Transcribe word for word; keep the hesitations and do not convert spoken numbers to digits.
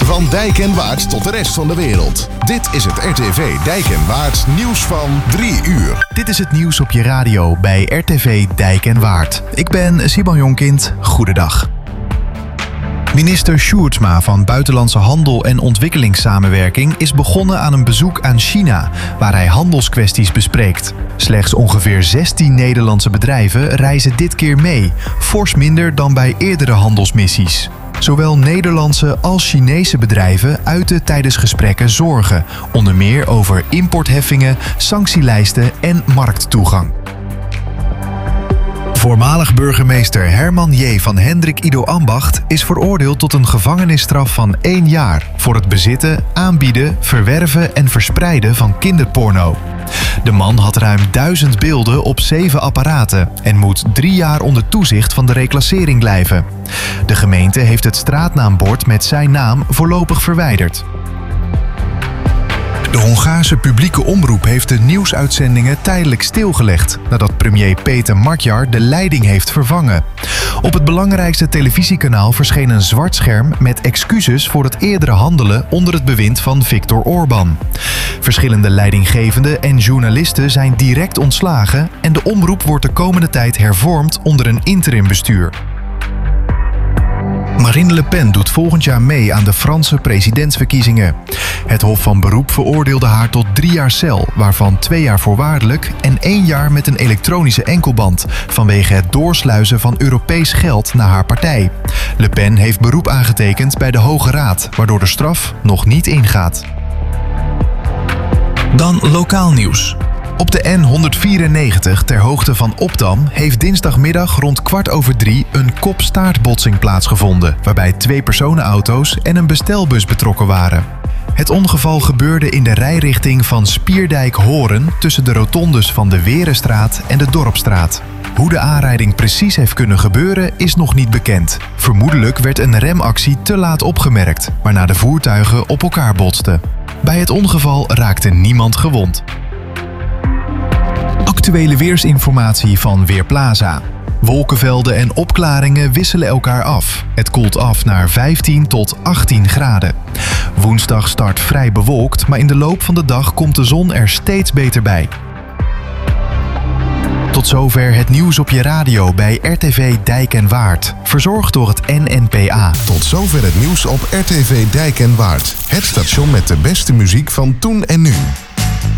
Van Dijk en Waard tot de rest van de wereld. Dit is het R T V Dijk en Waard nieuws van drie uur. Dit is het nieuws op je radio bij R T V Dijk en Waard. Ik ben Simon Jonkind. Goedendag. Minister Sjoerdsma van Buitenlandse Handel en Ontwikkelingssamenwerking is begonnen aan een bezoek aan China, waar hij handelskwesties bespreekt. Slechts ongeveer zestien Nederlandse bedrijven reizen dit keer mee, fors minder dan bij eerdere handelsmissies. Zowel Nederlandse als Chinese bedrijven uiten tijdens gesprekken zorgen, onder meer over importheffingen, sanctielijsten en markttoegang. Voormalig burgemeester Herman J. van Hendrik Ido Ambacht is veroordeeld tot een gevangenisstraf van één jaar voor het bezitten, aanbieden, verwerven en verspreiden van kinderporno. De man had ruim duizend beelden op zeven apparaten en moet drie jaar onder toezicht van de reclassering blijven. De gemeente heeft het straatnaambord met zijn naam voorlopig verwijderd. De Hongaarse publieke omroep heeft de nieuwsuitzendingen tijdelijk stilgelegd nadat premier Péter Magyar de leiding heeft vervangen. Op het belangrijkste televisiekanaal verscheen een zwart scherm met excuses voor het eerdere handelen onder het bewind van Viktor Orbán. Verschillende leidinggevenden en journalisten zijn direct ontslagen en de omroep wordt de komende tijd hervormd onder een interimbestuur. Marine Le Pen doet volgend jaar mee aan de Franse presidentsverkiezingen. Het Hof van Beroep veroordeelde haar tot drie jaar cel, waarvan twee jaar voorwaardelijk en één jaar met een elektronische enkelband, vanwege het doorsluizen van Europees geld naar haar partij. Le Pen heeft beroep aangetekend bij de Hoge Raad, waardoor de straf nog niet ingaat. Dan lokaal nieuws. Op de N honderdvierennegentig ter hoogte van Opdam heeft dinsdagmiddag rond kwart over drie een kop-staartbotsing plaatsgevonden, waarbij twee personenauto's en een bestelbus betrokken waren. Het ongeval gebeurde in de rijrichting van Spierdijk-Horen tussen de rotondes van de Werenstraat en de Dorpstraat. Hoe de aanrijding precies heeft kunnen gebeuren is nog niet bekend. Vermoedelijk werd een remactie te laat opgemerkt, waarna de voertuigen op elkaar botsten. Bij het ongeval raakte niemand gewond. Actuele weersinformatie van Weerplaza. Wolkenvelden en opklaringen wisselen elkaar af. Het koelt af naar vijftien tot achttien graden. Woensdag start vrij bewolkt, maar in de loop van de dag komt de zon er steeds beter bij. Tot zover het nieuws op je radio bij R T V Dijk en Waard. Verzorgd door het N N P A. Tot zover het nieuws op R T V Dijk en Waard. Het station met de beste muziek van toen en nu.